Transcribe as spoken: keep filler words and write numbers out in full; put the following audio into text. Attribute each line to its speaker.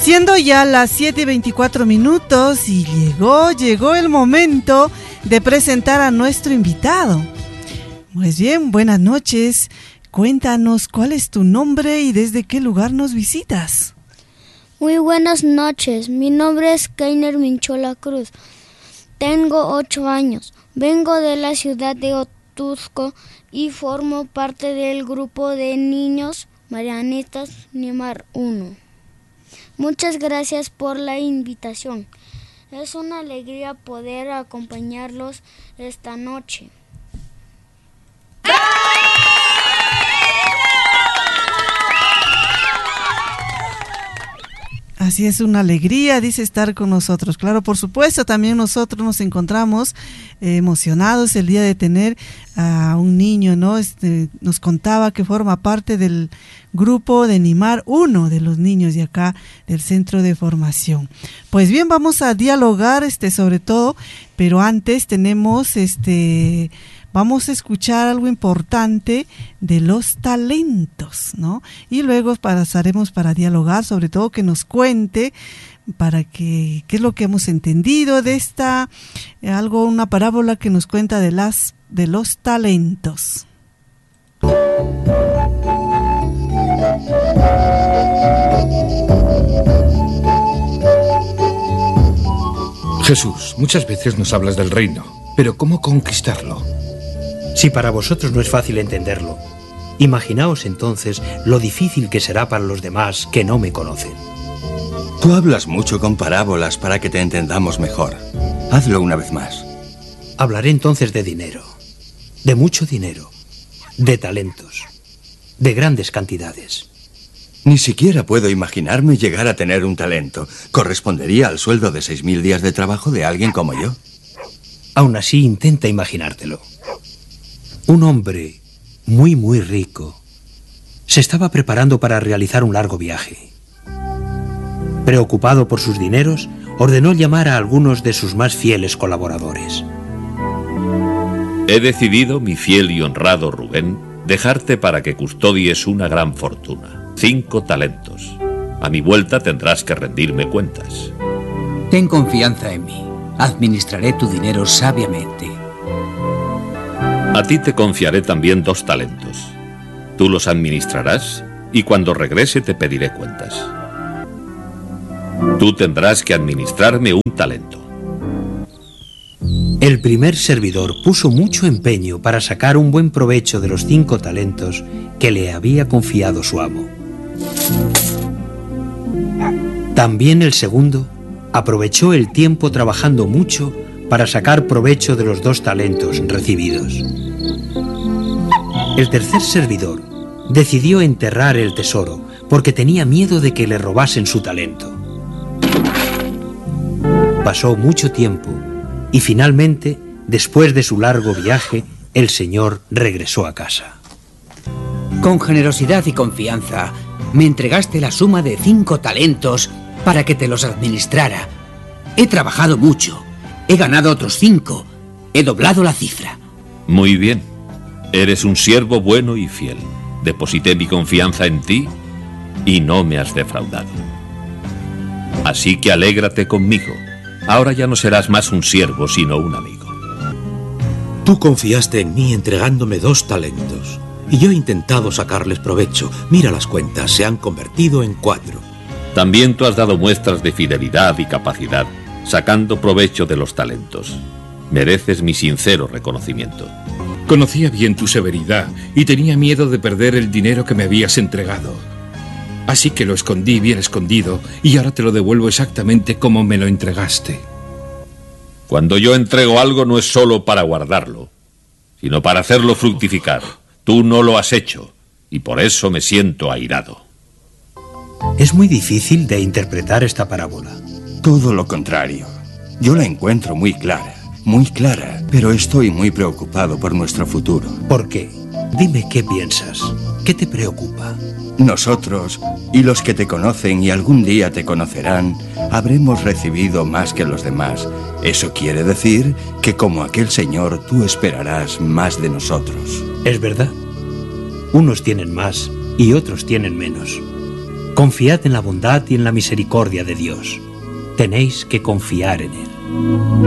Speaker 1: Siendo ya las siete y veinticuatro minutos y llegó, llegó el momento de presentar a nuestro invitado. Pues bien, buenas noches. Cuéntanos cuál es tu nombre y desde qué lugar nos visitas.
Speaker 2: Muy buenas noches. Mi nombre es Keiner Minchola Cruz. Tengo ocho años. Vengo de la ciudad de Otuzco y formo parte del grupo de niños marianistas Nimar uno. Muchas gracias por la invitación. Es una alegría poder acompañarlos esta noche.
Speaker 1: Así es, una alegría, dice, estar con nosotros. Claro, por supuesto, también nosotros nos encontramos eh, emocionados el día de tener a un niño, ¿no? Este, nos contaba que forma parte del grupo de Nimar uno, de los niños de acá, del centro de formación. Pues bien, vamos a dialogar, este, sobre todo, pero antes tenemos, este... vamos a escuchar algo importante de los talentos, ¿no? Y luego pasaremos para dialogar, sobre todo que nos cuente para que qué es lo que hemos entendido de esta, algo, una parábola que nos cuenta de las de los talentos.
Speaker 3: Jesús, muchas veces nos hablas del reino, pero ¿cómo conquistarlo?
Speaker 4: Si para vosotros no es fácil entenderlo, imaginaos entonces lo difícil que será para los demás que no me conocen.
Speaker 5: Tú hablas mucho con parábolas para que te entendamos mejor. Hazlo una vez más.
Speaker 4: Hablaré entonces de dinero, de mucho dinero, de talentos, de grandes cantidades.
Speaker 5: Ni siquiera puedo imaginarme llegar a tener un talento. Correspondería al sueldo de seis mil días de trabajo de alguien como yo.
Speaker 4: Aún así, intenta imaginártelo. Un hombre muy, muy rico se estaba preparando para realizar un largo viaje. Preocupado por sus dineros, ordenó llamar a algunos de sus más fieles colaboradores.
Speaker 6: He decidido, mi fiel y honrado Rubén, dejarte para que custodies una gran fortuna, cinco talentos. A mi vuelta tendrás que rendirme cuentas.
Speaker 7: Ten confianza en mí. Administraré tu dinero sabiamente.
Speaker 6: A ti te confiaré también dos talentos. Tú los administrarás y cuando regrese te pediré cuentas. Tú tendrás que administrarme un talento.
Speaker 4: El primer servidor puso mucho empeño para sacar un buen provecho de los cinco talentos que le había confiado su amo. También el segundo aprovechó el tiempo trabajando mucho para sacar provecho de los dos talentos recibidos. El tercer servidor decidió enterrar el tesoro porque tenía miedo de que le robasen su talento. Pasó mucho tiempo y finalmente, después de su largo viaje, el señor regresó a casa.
Speaker 7: Con generosidad y confianza, me entregaste la suma de cinco talentos para que te los administrara. He trabajado mucho, he ganado otros cinco, he doblado la cifra.
Speaker 6: Muy bien, eres un siervo bueno y fiel. Deposité mi confianza en ti y no me has defraudado. Así que alégrate conmigo. Ahora ya no serás más un siervo, sino un amigo.
Speaker 8: Tú confiaste en mí entregándome dos talentos y yo he intentado sacarles provecho. Mira las cuentas, se han convertido en cuatro.
Speaker 6: También tú has dado muestras de fidelidad y capacidad, sacando provecho de los talentos. Mereces mi sincero reconocimiento.
Speaker 3: Conocía bien tu severidad y tenía miedo de perder el dinero que me habías entregado. Así que lo escondí bien escondido y ahora te lo devuelvo exactamente como me lo entregaste.
Speaker 6: Cuando yo entrego algo no es solo para guardarlo, sino para hacerlo fructificar. Tú no lo has hecho y por eso me siento airado.
Speaker 4: Es muy difícil de interpretar esta parábola.
Speaker 5: Todo lo contrario. Yo la encuentro muy clara, muy clara, pero estoy muy preocupado por nuestro futuro.
Speaker 4: ¿Por qué? Dime qué piensas. ¿Qué te preocupa?
Speaker 5: Nosotros, y los que te conocen y algún día te conocerán, habremos recibido más que los demás. Eso quiere decir que como aquel señor, tú esperarás más de nosotros.
Speaker 4: Es verdad. Unos tienen más y otros tienen menos. Confiad en la bondad y en la misericordia de Dios. Tenéis que confiar en Él.